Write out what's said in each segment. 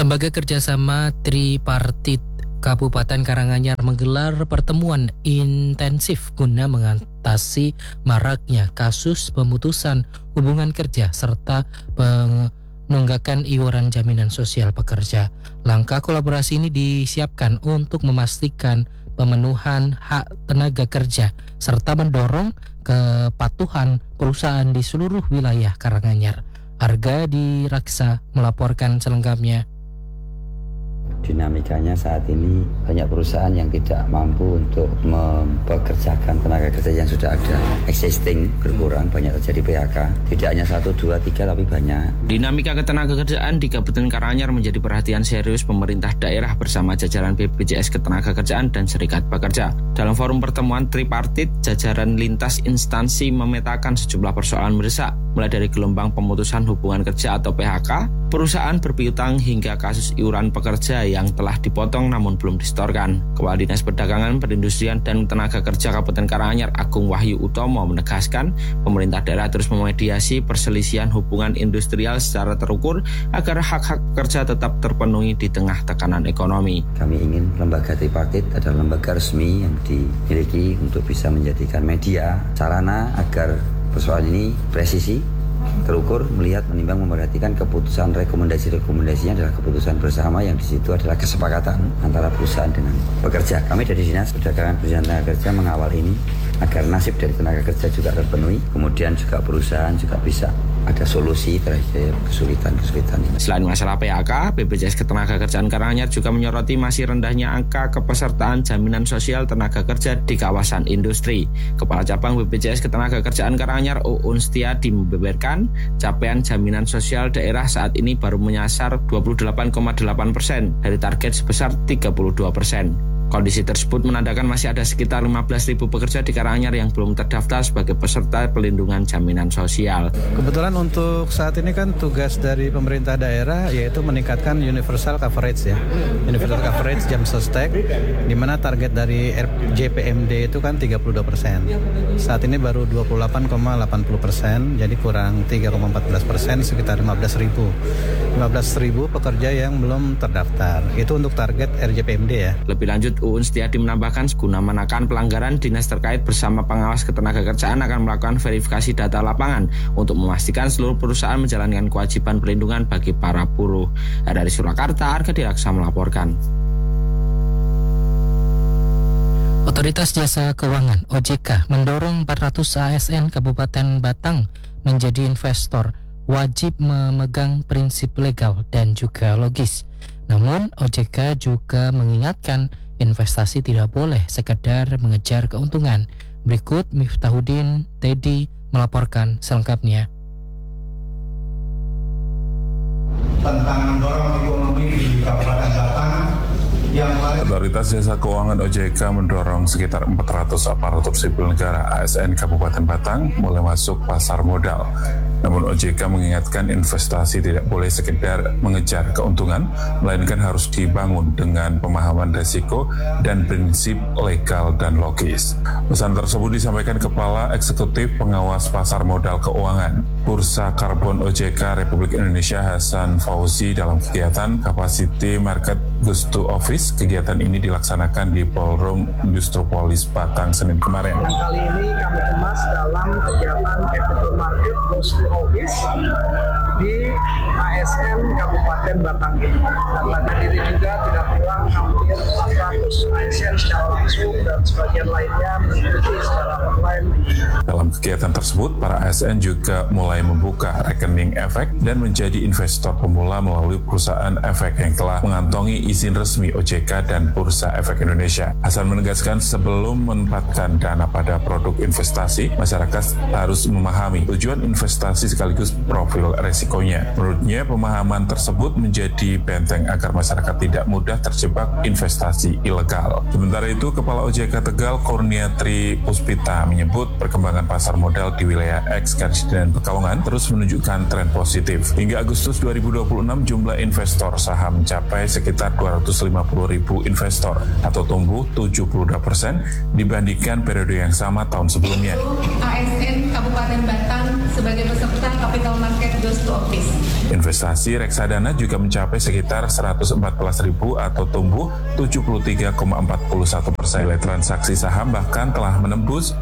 Lembaga Kerjasama Tripartit Kabupaten Karanganyar menggelar pertemuan intensif guna mengatasi maraknya kasus pemutusan hubungan kerja serta penunggakan iuran jaminan sosial pekerja. Langkah kolaborasi ini disiapkan untuk memastikan pemenuhan hak tenaga kerja serta mendorong kepatuhan perusahaan di seluruh wilayah Karanganyar. Arga Diraksa melaporkan selengkapnya. Dinamikanya saat ini banyak perusahaan yang tidak mampu untuk mempekerjakan tenaga kerja yang sudah ada, existing berkurang, banyak terjadi PHK. Tidak hanya 1, 2, 3 tapi banyak. Dinamika ketenagakerjaan di Kabupaten Karanganyar menjadi perhatian serius pemerintah daerah bersama jajaran BPJS Ketenagakerjaan dan Serikat Pekerja. Dalam forum pertemuan tripartit, jajaran lintas instansi memetakan sejumlah persoalan mendesak, mulai dari gelombang pemutusan hubungan kerja atau PHK, perusahaan berpiutang hingga kasus iuran pekerja yang telah dipotong namun belum disetorkan. Kepala Dinas Perdagangan, Perindustrian dan Tenaga Kerja Kabupaten Karanganyar Agung Wahyu Utomo menegaskan pemerintah daerah terus memediasi perselisihan hubungan industrial secara terukur agar hak-hak pekerja tetap terpenuhi di tengah tekanan ekonomi. Kami ingin lembaga tripartit adalah lembaga resmi yang dimiliki untuk bisa menjadikan media sarana agar persoalan ini presisi, terukur, melihat, menimbang, memperhatikan keputusan rekomendasinya adalah keputusan bersama yang di situ adalah kesepakatan antara perusahaan dengan pekerja. Kami dari Dinas Perdagangan Perindustrian Tenaga Kerja mengawal ini agar nasib dari tenaga kerja juga terpenuhi, kemudian juga perusahaan juga bisa ada solusi terhadap kesulitan-kesulitan ini. Selain masalah PHK, BPJS Ketenagakerjaan Karanganyar juga menyoroti masih rendahnya angka kepesertaan jaminan sosial tenaga kerja di kawasan industri. Kepala Cabang BPJS Ketenagakerjaan Karanganyar Uun Setiadi membeberkan capaian jaminan sosial daerah saat ini baru menyasar 28,8% dari target sebesar 32%. Kondisi tersebut menandakan masih ada sekitar 15.000 pekerja di Karanganyar yang belum terdaftar sebagai peserta pelindungan jaminan sosial. Kebetulan untuk saat ini kan tugas dari pemerintah daerah yaitu meningkatkan universal coverage ya. Universal coverage jam sostek, di mana target dari RJPMD itu kan 32%. Saat ini baru 28,80%, jadi kurang 3,14%, sekitar 15.000 pekerja yang belum terdaftar. Itu untuk target RJPMD ya. Lebih lanjut, Uun Setiadi menambahkan guna menekan pelanggaran, dinas terkait bersama pengawas ketenagakerjaan akan melakukan verifikasi data lapangan untuk memastikan seluruh perusahaan menjalankan kewajiban perlindungan bagi para buruh. Dari Surakarta, Arga Diraksa melaporkan. Otoritas Jasa Keuangan (OJK) mendorong 400 ASN Kabupaten Batang menjadi investor wajib memegang prinsip legal dan juga logis. Namun, OJK juga mengingatkan investasi tidak boleh sekedar mengejar keuntungan. Berikut Miftahuddin Teddy melaporkan selengkapnya. Tentang mendorong ekonomi di Kabupaten Batang yang Otoritas Jasa Keuangan OJK mendorong sekitar 400 aparatur sipil negara ASN Kabupaten Batang mulai masuk pasar modal. Namun OJK mengingatkan investasi tidak boleh sekedar mengejar keuntungan, melainkan harus dibangun dengan pemahaman risiko dan prinsip legal dan logis. Pesan tersebut disampaikan Kepala Eksekutif Pengawas Pasar Modal Keuangan Bursa Karbon OJK Republik Indonesia Hasan Fauzi dalam kegiatan Capacity Market Gustu Office. Kegiatan ini dilaksanakan di Ballroom Industropolis Batang Senin kemarin. Yang kali ini kami kemas dalam kegiatan Capital Market Gustu Office di ASN Kabupaten Batang ini. Dan pada diri juga tidak kurang hampir 400 ASN secara langsung dan sebagian lainnya mengikuti secara online. Dalam kegiatan tersebut, para ASN juga mulai membuka rekening efek dan menjadi investor pemula melalui perusahaan efek yang telah mengantongi izin resmi OJK dan Bursa Efek Indonesia. Hasan menegaskan sebelum menempatkan dana pada produk investasi, masyarakat harus memahami tujuan investasi sekaligus profil resikonya. Menurutnya, pemahaman tersebut menjadi benteng agar masyarakat tidak mudah terjebak investasi ilegal. Sementara itu, Kepala OJK Tegal Kurniatri Puspita menyebut perkembangan pasar modal di wilayah X dan Pekalongan terus menunjukkan tren positif. Hingga Agustus 2026, jumlah investor saham mencapai sekitar 250.000 investor atau tumbuh 72% dibandingkan periode yang sama tahun sebelumnya. ASN Kabupaten Batang sebagai peserta Capital Market Gustu Office. Investasi reksadana juga mencapai sekitar 114.000 atau tumbuh 73,41%. Nilai transaksi saham bahkan telah menembus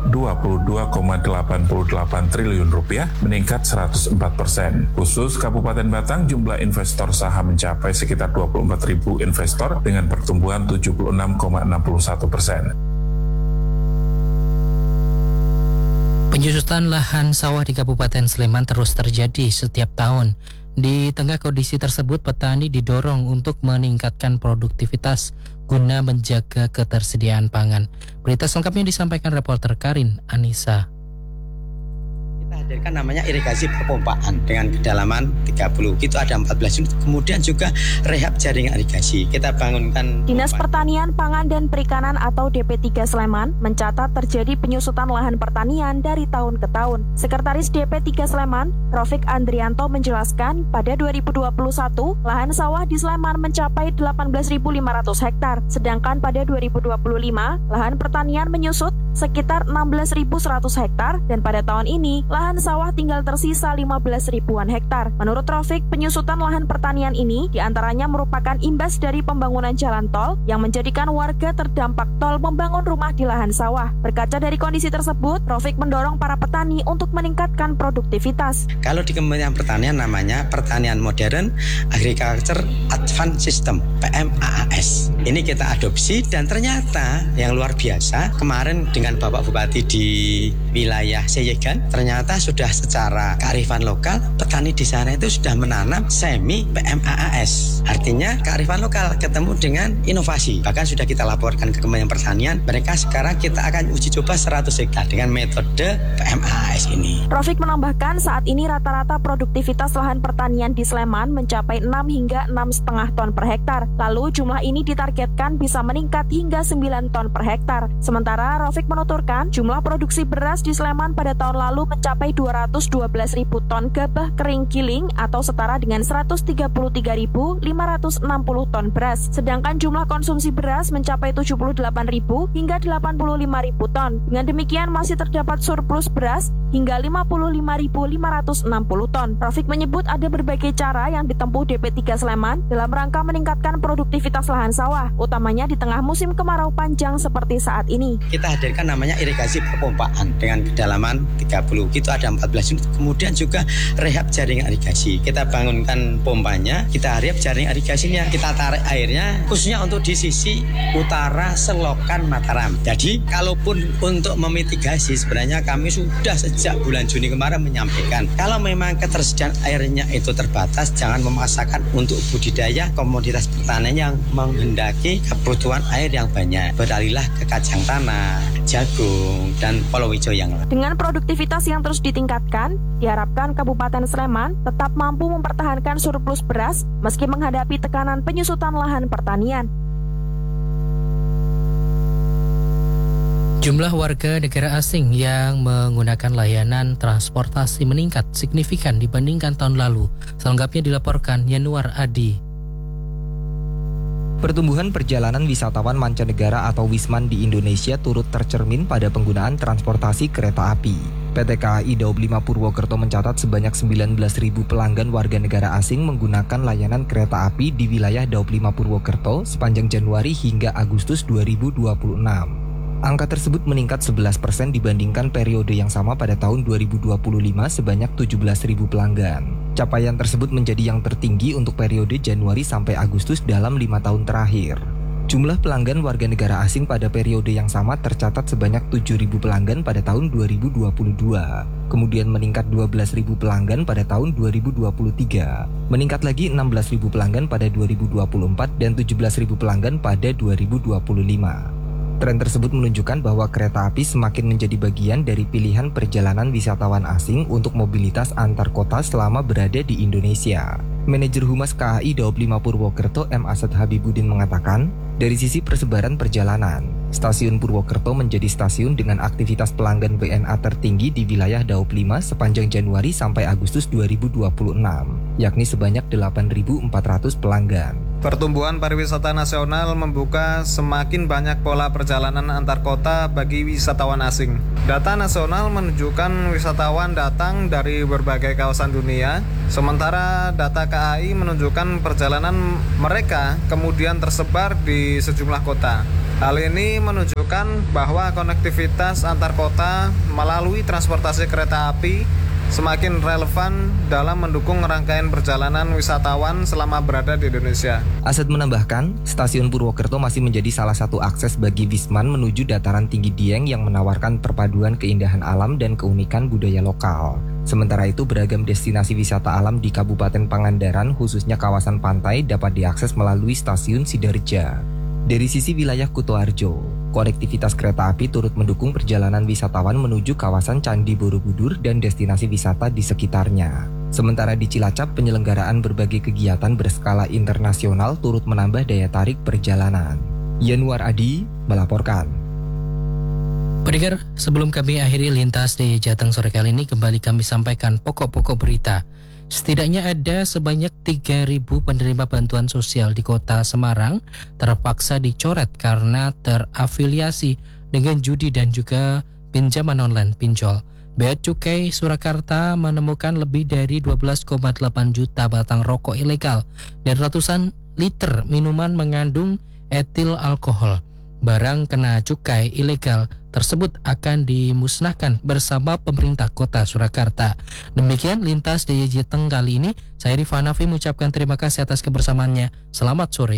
22,88 triliun rupiah, meningkat 104%. Khusus Kabupaten Batang, jumlah investor saham mencapai sekitar 24.000 investor dengan pertumbuhan 76,61%. Penyusutan lahan sawah di Kabupaten Sleman terus terjadi setiap tahun. Di tengah kondisi tersebut, petani didorong untuk meningkatkan produktivitas guna menjaga ketersediaan pangan. Berita selengkapnya disampaikan reporter Karin Anissa. Kita hadirkan namanya irigasi perpompaan dengan kedalaman 30, itu ada 14 unit. Kemudian juga rehab jaringan irigasi. Kita bangunkan Dinas Pertanian, Pangan dan Perikanan atau DP3 Sleman mencatat terjadi penyusutan lahan pertanian dari tahun ke tahun. Sekretaris DP3 Sleman, Rofik Andrianto menjelaskan, pada 2021 lahan sawah di Sleman mencapai 18.500 hektar, sedangkan pada 2025 lahan pertanian menyusut sekitar 16.100 hektar dan pada tahun ini lahan sawah tinggal tersisa 15 ribuan hektar. Menurut Rofik, penyusutan lahan pertanian ini diantaranya merupakan imbas dari pembangunan jalan tol yang menjadikan warga terdampak tol membangun rumah di lahan sawah. Berkaca dari kondisi tersebut, Rofik mendorong para petani untuk meningkatkan produktivitas. Kalau di Kementerian Pertanian namanya Pertanian Modern Agriculture Advanced System, PMAAS. Ini kita adopsi dan ternyata yang luar biasa, kemarin dengan Bapak Bupati di wilayah Seyegan, ternyata sudah secara kearifan lokal petani di sana itu sudah menanam semi PMAAS. Artinya kearifan lokal ketemu dengan inovasi. Bahkan sudah kita laporkan ke Kementerian Pertanian, mereka sekarang kita akan uji coba 100 hektar dengan metode PMAAS ini. Rofik menambahkan saat ini rata-rata produktivitas lahan pertanian di Sleman mencapai 6 hingga 6,5 ton per hektar. Lalu jumlah ini ditargetkan bisa meningkat hingga 9 ton per hektar. Sementara Rofik menuturkan jumlah produksi beras di Sleman pada tahun lalu mencapai 212.000 ton gabah kering giling atau setara dengan 133.560 ton beras. Sedangkan jumlah konsumsi beras mencapai 78.000 hingga 85.000 ton. Dengan demikian masih terdapat surplus beras hingga 55.560 ton. Rofik menyebut ada berbagai cara yang ditempuh DP3 Sleman dalam rangka meningkatkan produktivitas lahan sawah, utamanya di tengah musim kemarau panjang seperti saat ini. Kita hadirkan namanya irigasi perpompaan dengan kedalaman 30, itu ada 14 unit. Kemudian juga rehab jaringan irigasi. Kita bangunkan pompanya, kita rehab jaringan irigasinya, kita tarik airnya khususnya untuk di sisi utara selokan Mataram. Jadi kalaupun untuk memitigasi, sebenarnya kami sudah sejak bulan Juni kemarin menyampaikan kalau memang ketersediaan airnya itu terbatas, jangan memaksakan untuk budidaya komoditas pertanian yang menghendaki kebutuhan air yang banyak. Beralihlah ke kacang tanah, jagung, dan palawija yang lain. Dengan produktivitas yang terus ditingkatkan, diharapkan Kabupaten Sleman tetap mampu mempertahankan surplus beras meski menghadapi tekanan penyusutan lahan pertanian. Jumlah warga negara asing yang menggunakan layanan transportasi meningkat signifikan dibandingkan tahun lalu. Selengkapnya dilaporkan Yanuar Adi. Pertumbuhan perjalanan wisatawan mancanegara atau Wisman di Indonesia turut tercermin pada penggunaan transportasi kereta api. PT KAI Daob 5 Purwokerto mencatat sebanyak 19.000 pelanggan warga negara asing menggunakan layanan kereta api di wilayah Daob 5 Purwokerto sepanjang Januari hingga Agustus 2026. Angka tersebut meningkat 11% dibandingkan periode yang sama pada tahun 2025 sebanyak 17.000 pelanggan. Capaian tersebut menjadi yang tertinggi untuk periode Januari sampai Agustus dalam 5 tahun terakhir. Jumlah pelanggan warga negara asing pada periode yang sama tercatat sebanyak 7.000 pelanggan pada tahun 2022. Kemudian meningkat 12.000 pelanggan pada tahun 2023. Meningkat lagi 16.000 pelanggan pada 2024 dan 17.000 pelanggan pada 2025. Tren tersebut menunjukkan bahwa kereta api semakin menjadi bagian dari pilihan perjalanan wisatawan asing untuk mobilitas antar kota selama berada di Indonesia. Manajer Humas KAI Daob 5 Purwokerto M. Asad Habibuddin mengatakan, dari sisi persebaran perjalanan, stasiun Purwokerto menjadi stasiun dengan aktivitas pelanggan WNA tertinggi di wilayah Daob 5 sepanjang Januari sampai Agustus 2026. yakni sebanyak 8.400 pelanggan. Pertumbuhan pariwisata nasional membuka semakin banyak pola perjalanan antar kota bagi wisatawan asing. Data nasional menunjukkan wisatawan datang dari berbagai kawasan dunia, sementara data KAI menunjukkan perjalanan mereka kemudian tersebar di sejumlah kota. Hal ini menunjukkan bahwa konektivitas antar kota melalui transportasi kereta api semakin relevan dalam mendukung rangkaian perjalanan wisatawan selama berada di Indonesia. Asad menambahkan, stasiun Purwokerto masih menjadi salah satu akses bagi Wisman menuju dataran tinggi Dieng yang menawarkan perpaduan keindahan alam dan keunikan budaya lokal. Sementara itu, beragam destinasi wisata alam di Kabupaten Pangandaran, khususnya kawasan pantai, dapat diakses melalui stasiun Sidareja. Dari sisi wilayah Kutoarjo, konektivitas kereta api turut mendukung perjalanan wisatawan menuju kawasan Candi Borobudur dan destinasi wisata di sekitarnya. Sementara di Cilacap, penyelenggaraan berbagai kegiatan berskala internasional turut menambah daya tarik perjalanan. Yanwar Adi melaporkan. Pendengar, sebelum kami akhiri lintas di Jateng sore kali ini, kembali kami sampaikan pokok-pokok berita. Setidaknya ada sebanyak 3.000 penerima bantuan sosial di kota Semarang terpaksa dicoret karena terafiliasi dengan judi dan juga pinjaman online pinjol. Bea Cukai Surakarta menemukan lebih dari 12,8 juta batang rokok ilegal dan ratusan liter minuman mengandung etil alkohol. Barang kena cukai ilegal tersebut akan dimusnahkan bersama pemerintah kota Surakarta. Demikian lintas di Jateng kali ini. Saya Rifanafi mengucapkan terima kasih atas kebersamaannya. Selamat sore.